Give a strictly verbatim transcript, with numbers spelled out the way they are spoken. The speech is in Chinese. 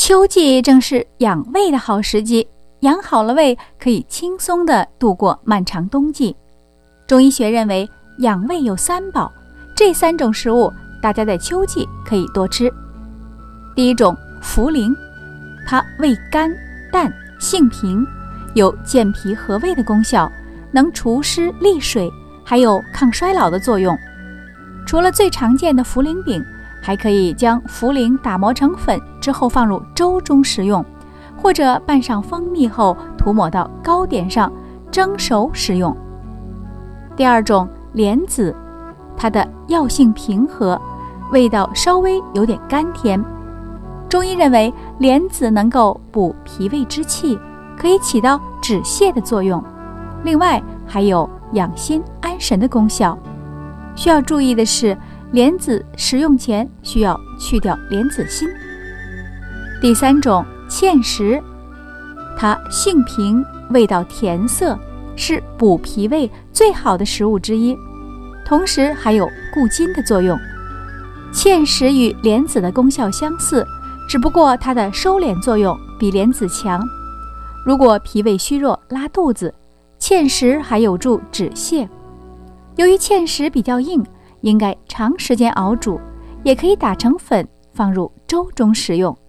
秋季正是养胃的好时机，养好了胃可以轻松地度过漫长冬季。中医学认为养胃有三宝，这三种食物大家在秋季可以多吃。第一种，茯苓，它味甘淡，性平，有健脾和胃的功效，能除湿利水，还有抗衰老的作用。除了最常见的茯苓饼，还可以将茯苓打磨成粉之后放入粥中食用，或者拌上蜂蜜后涂抹到糕点上蒸熟食用。第二种，莲子，它的药性平和，味道稍微有点甘甜。中医认为莲子能够补脾胃之气，可以起到止泻的作用，另外还有养心安神的功效。需要注意的是，莲子食用前需要去掉莲子心。第三种，芡实，它性平，味道甜涩，是补脾胃最好的食物之一，同时还有固筋的作用。芡实与莲子的功效相似，只不过它的收敛作用比莲子强。如果脾胃虚弱拉肚子，芡实还有助止泻。由于芡实比较硬，应该长时间熬煮，也可以打成粉放入粥中食用。